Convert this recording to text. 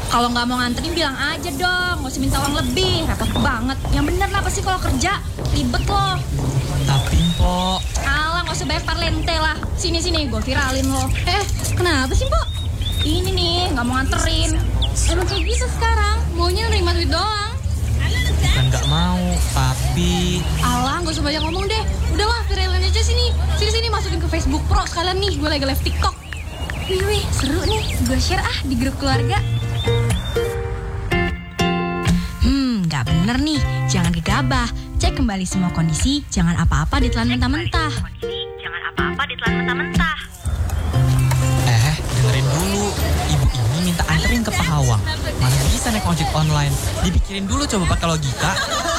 Kalau nggak mau nganterin bilang aja dong, nggak usah minta uang lebih, repot banget. Yang bener lah pasti kalau kerja, ribet loh. Tapi Mpok, Alah, nggak usah banyak parlente lah. Sini, gue viralin lo. Kenapa sih, Mpok? Ini nih, nggak mau nganterin. Emang kayak gitu sekarang, maunya nerima duit doang. bukan nggak mau, tapi Alah, gak usah banyak ngomong deh. Udahlah, viralin aja sini. Sini, masukin ke Facebook Pro sekalian nih, gue lagi live TikTok. Wih, seru nih. Gue share di grup keluarga. Nggak bener nih, jangan gegabah. Cek kembali semua kondisi, jangan apa-apa ditelan mentah-mentah. dengerin dulu. Ibu ini minta anterin ke Pahawang. Mana bisa naik ojek online? Dipikirin dulu coba pakai logika.